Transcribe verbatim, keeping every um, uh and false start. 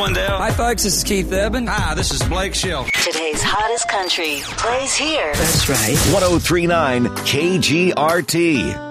Lindell. Hi, folks. This is Keith Urban. Hi, this is Blake Shelton. Today's hottest country plays here. That's right. one oh three point nine K G R T.